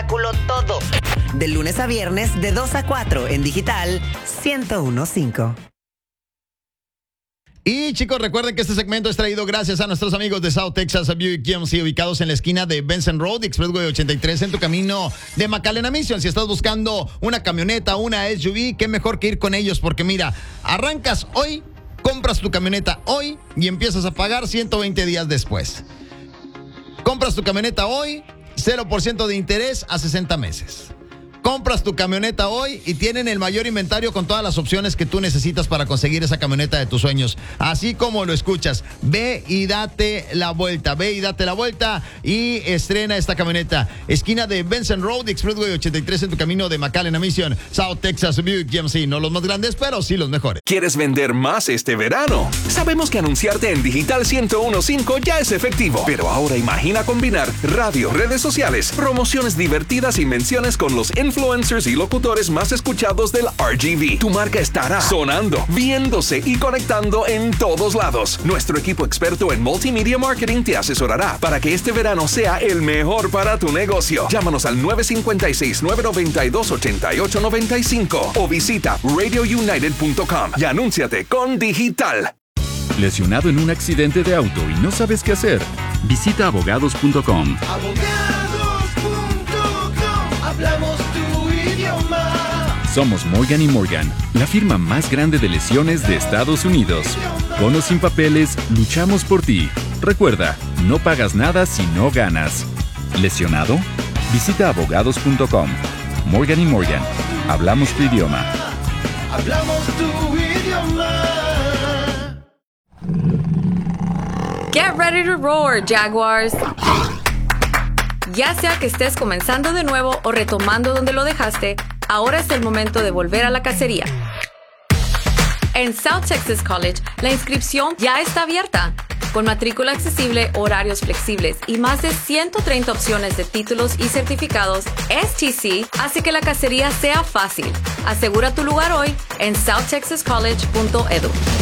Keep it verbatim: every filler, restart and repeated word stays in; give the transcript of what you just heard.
espectáculo todo. De lunes a viernes, de dos a cuatro, en Digital ciento uno punto cinco. Y chicos, recuerden que este segmento es traído gracias a nuestros amigos de South Texas Buick G M C, ubicados en la esquina de Benson Road y Expressway ochenta y tres en tu camino de McAllen a Mission. Si estás buscando una camioneta, una S U V, qué mejor que ir con ellos, porque mira, arrancas hoy, compras tu camioneta hoy y empiezas a pagar ciento veinte días después. Compras tu camioneta hoy, cero por ciento de interés a sesenta meses. Compras tu camioneta hoy y tienen el mayor inventario con todas las opciones que tú necesitas para conseguir esa camioneta de tus sueños. Así como lo escuchas, ve y date la vuelta, ve y date la vuelta y estrena esta camioneta. Esquina de Benson Road, Expressway ochenta y tres en tu camino de McAllen a Mission. South Texas Buick G M C, no los más grandes, pero sí los mejores. ¿Quieres vender más este verano? Sabemos que anunciarte en Digital ciento uno punto cinco ya es efectivo, pero ahora imagina combinar radio, redes sociales, promociones divertidas y menciones con los influencers y locutores más escuchados del R G V. Tu marca estará sonando, viéndose y conectando en todos lados. Nuestro equipo experto en multimedia marketing te asesorará para que este verano sea el mejor para tu negocio. Llámanos al nueve cinco seis, nueve nueve dos, ocho ocho nueve cinco o visita radio united punto com y anúnciate con Digital. ¿Lesionado en un accidente de auto y no sabes qué hacer? Visita abogados punto com. abogados punto com, hablamos tu idioma. Somos Morgan y Morgan, la firma más grande de lesiones de Estados Unidos. Con o sin papeles, luchamos por ti. Recuerda, no pagas nada si no ganas. ¿Lesionado? Visita abogados punto com. Morgan y Morgan, hablamos tu idioma. Hablamos tu idioma. Get ready to roar, Jaguars. Ya sea que estés comenzando de nuevo o retomando donde lo dejaste, ahora es el momento de volver a la cacería. En South Texas College, la inscripción ya está abierta. Con matrícula accesible, horarios flexibles y más de ciento treinta opciones de títulos y certificados, S T C hace que la cacería sea fácil. Asegura tu lugar hoy en south texas college punto edu.